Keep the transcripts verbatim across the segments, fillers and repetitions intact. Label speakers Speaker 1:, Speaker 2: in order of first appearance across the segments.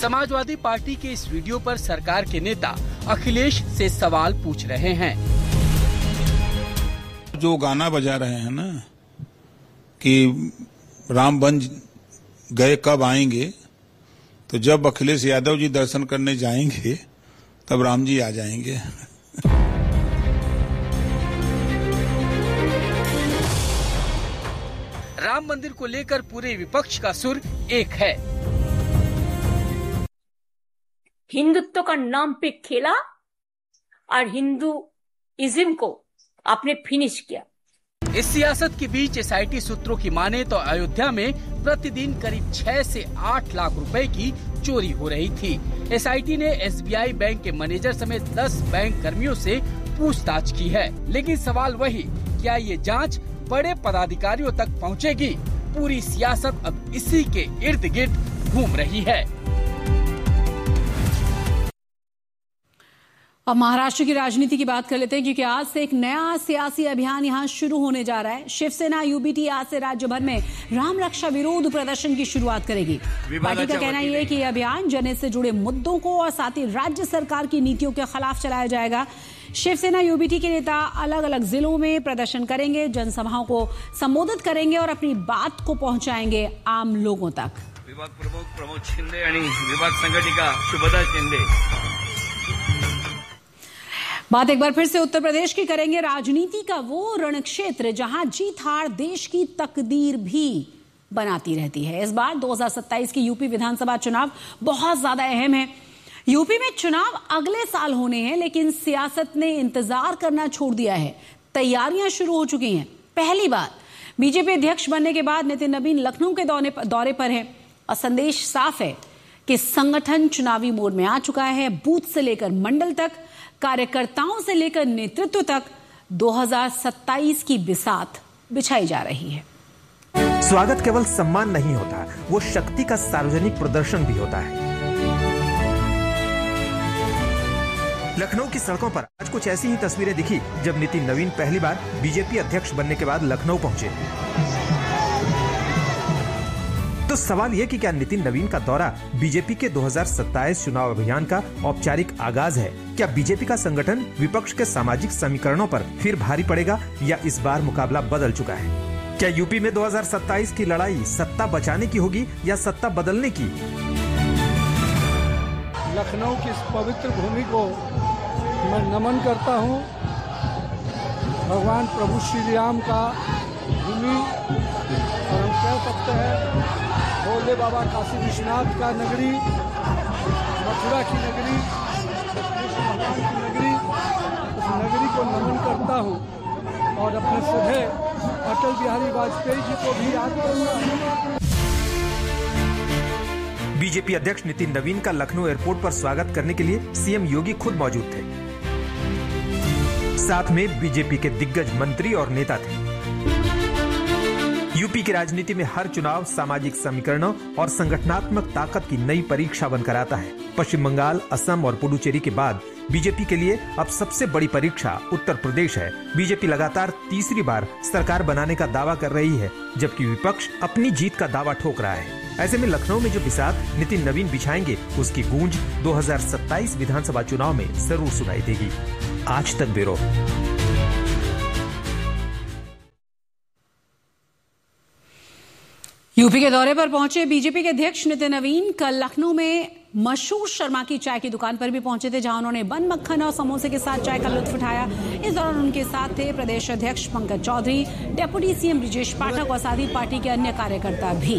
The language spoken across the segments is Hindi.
Speaker 1: समाजवादी पार्टी के इस वीडियो पर सरकार के नेता अखिलेश से सवाल पूछ रहे हैं।
Speaker 2: जो गाना बजा रहे हैं ना कि राम बन गए कब आएंगे, तो जब अखिलेश यादव जी दर्शन करने जाएंगे तब राम जी आ जाएंगे।
Speaker 1: राम मंदिर को लेकर पूरे विपक्ष का सुर एक है।
Speaker 3: हिंदुत्व का नाम पे खेला और हिंदुइज्म को आपने फिनिश किया।
Speaker 1: इस सियासत के बीच एसआईटी सूत्रों की माने तो अयोध्या में प्रतिदिन करीब छह से आठ लाख रुपए की चोरी हो रही थी। एसआईटी ने एसबीआई बैंक के मैनेजर समेत दस बैंक कर्मियों से पूछताछ की है, लेकिन सवाल वही, क्या ये जांच बड़े पदाधिकारियों तक पहुंचेगी? पूरी सियासत अब इसी के इर्द गिर्द घूम रही है।
Speaker 4: अब महाराष्ट्र की राजनीति की बात कर लेते हैं, क्योंकि आज से एक नया सियासी अभियान यहां शुरू होने जा रहा है। शिवसेना यूबीटी आज से राज्य भर में राम रक्षा विरोध प्रदर्शन की शुरुआत करेगी। पार्टी का कहना यह है कि यह अभियान जनहित से जुड़े मुद्दों को और साथ ही राज्य सरकार की नीतियों के खिलाफ चलाया जाएगा। शिवसेना यूबीटी के नेता अलग अलग जिलों में प्रदर्शन करेंगे, जनसभाओं को संबोधित करेंगे और अपनी बात को पहुंचाएंगे आम लोगों तक।
Speaker 5: विभाग प्रमुख प्रमोद शिंदे आणि विभाग संघटिका शुभदा शिंदे।
Speaker 4: बात एक बार फिर से उत्तर प्रदेश की करेंगे। राजनीति का वो रणक्षेत्र जहां जीत हार देश की तकदीर भी बनाती रहती है। इस बार दो हज़ार सत्ताईस की यूपी विधानसभा चुनाव बहुत ज्यादा अहम है। यूपी में चुनाव अगले साल होने हैं, लेकिन सियासत ने इंतजार करना छोड़ दिया है। तैयारियां शुरू हो चुकी हैं। पहली बार बीजेपी अध्यक्ष बनने के बाद नितिन नवीन लखनऊ के दौरे पर हैं और संदेश साफ है कि संगठन चुनावी मोड में आ चुका है। बूथ से लेकर मंडल तक, कार्यकर्ताओं से लेकर नेतृत्व तक दो हज़ार सत्ताईस की बिसात बिछाई जा रही है।
Speaker 6: स्वागत केवल सम्मान नहीं होता, वो शक्ति का सार्वजनिक प्रदर्शन भी होता है। लखनऊ की सड़कों पर आज कुछ ऐसी ही तस्वीरें दिखी जब नितिन नवीन पहली बार बीजेपी अध्यक्ष बनने के बाद लखनऊ पहुंचे। तो सवाल यह कि क्या नितिन नवीन का दौरा बीजेपी के दो हज़ार सत्ताईस चुनाव अभियान का औपचारिक आगाज है? क्या बीजेपी का संगठन विपक्ष के सामाजिक समीकरणों पर फिर भारी पड़ेगा या इस बार मुकाबला बदल चुका है? क्या यूपी में दो हज़ार सत्ताईस की लड़ाई सत्ता बचाने की होगी या सत्ता बदलने की?
Speaker 7: लखनऊ की इस पवित्र भूमि को मैं नमन करता हूँ। भगवान प्रभु श्री राम का भूमि, और हम कह सकते हैं भोले बाबा काशी विश्वनाथ का नगरी, मथुरा की नगरी, कृष्ण भगवान की नगरी, उस नगरी को नमन करता हूँ और अपने सुधे अटल बिहारी वाजपेयी जी को भी याद करूँगा।
Speaker 6: बीजेपी अध्यक्ष नितिन नवीन का लखनऊ एयरपोर्ट पर स्वागत करने के लिए सीएम योगी खुद मौजूद थे। साथ में बीजेपी के दिग्गज मंत्री और नेता थे। यूपी की राजनीति में हर चुनाव सामाजिक समीकरणों और संगठनात्मक ताकत की नई परीक्षा बनकर आता है। पश्चिम बंगाल, असम और पुडुचेरी के बाद बीजेपी के लिए अब सबसे बड़ी परीक्षा उत्तर प्रदेश है। बीजेपी लगातार तीसरी बार सरकार बनाने का दावा कर रही है, जबकि विपक्ष अपनी जीत का दावा ठोक रहा है। ऐसे में लखनऊ में जो बिसात नितिन नवीन बिछाएंगे, उसकी गूंज दो हज़ार सत्ताईस विधानसभा चुनाव में जरूर सुनाई देगी। आज तक ब्यूरो।
Speaker 4: यूपी के दौरे पर पहुंचे बीजेपी के अध्यक्ष नितिन नवीन कल लखनऊ में मशहूर शर्मा की चाय की दुकान पर भी पहुंचे थे, जहां उन्होंने बन मक्खन और समोसे के साथ चाय का लुत्फ उठाया। इस दौरान उनके साथ थे प्रदेश अध्यक्ष पंकज चौधरी, डेप्यूटी सीएम ब्रिजेश पाठक और साथ ही पार्टी के अन्य कार्यकर्ता भी।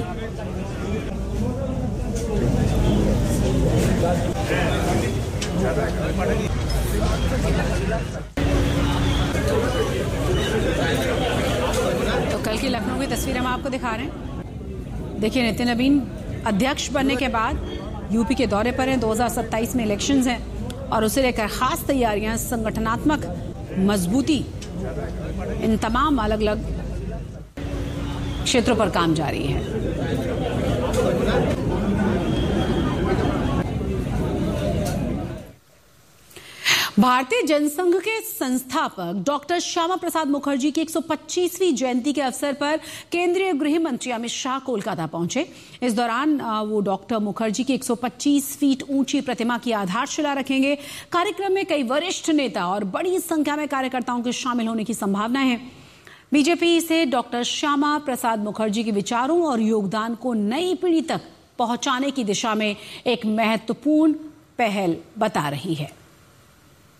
Speaker 4: तो कल की लखनऊ की तस्वीर हम आपको दिखा रहे हैं। देखिए, नितिन नवीन अध्यक्ष बनने के बाद यूपी के दौरे पर हैं। दो हज़ार सत्ताईस में इलेक्शंस हैं और उसे लेकर खास तैयारियां, संगठनात्मक मजबूती, इन तमाम अलग अलग क्षेत्रों पर काम जारी है। भारतीय जनसंघ के संस्थापक डॉक्टर श्यामा प्रसाद मुखर्जी की एक सौ पच्चीसवीं जयंती के अवसर पर केंद्रीय गृह मंत्री अमित शाह कोलकाता पहुंचे। इस दौरान वो डॉक्टर मुखर्जी की एक सौ पच्चीस फीट ऊंची प्रतिमा की आधारशिला रखेंगे। कार्यक्रम में कई वरिष्ठ नेता और बड़ी संख्या में कार्यकर्ताओं के शामिल होने की संभावना है। बीजेपी से डॉक्टर श्यामा प्रसाद मुखर्जी के विचारों और योगदान को नई पीढ़ी तक पहुंचाने की दिशा में एक महत्वपूर्ण पहल बता रही है।